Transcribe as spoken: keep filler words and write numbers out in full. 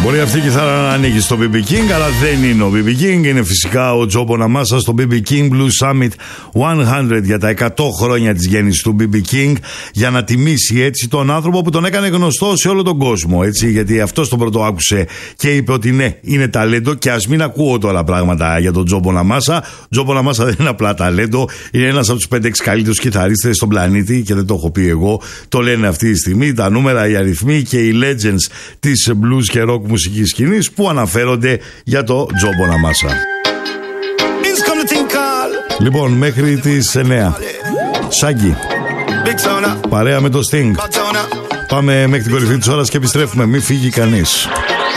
Μπορεί αυτή η κιθάρα να ανήκει στο μπι μπι King, αλλά δεν είναι ο μπι μπι King. Είναι φυσικά ο Τζο Μποναμάσα στο μπι μπι King Blues Summit εκατό για τα εκατό χρόνια της γέννησης του μπι μπι King, για να τιμήσει έτσι τον άνθρωπο που τον έκανε γνωστό σε όλο τον κόσμο. Έτσι, γιατί αυτός τον πρώτο άκουσε και είπε ότι ναι, είναι ταλέντο. Και ας μην ακούω τώρα πράγματα για τον Τζο Μποναμάσα. Τζο Μποναμάσα δεν είναι απλά ταλέντο, είναι ένας από τους πέντε έξι καλύτερους κιθαρίστες στον πλανήτη και δεν το έχω πει εγώ. Το λένε αυτή τη στιγμή τα νούμερα, οι αριθμοί και οι legends της blues και rock μουσικής σκηνής που αναφέρονται για το Τζο Μποναμάσα. Λοιπόν, μέχρι τις εννιά Σάγκη, παρέα με το Sting. Πάμε μέχρι την κορυφή της ώρας και επιστρέφουμε. Μην φύγει κανείς.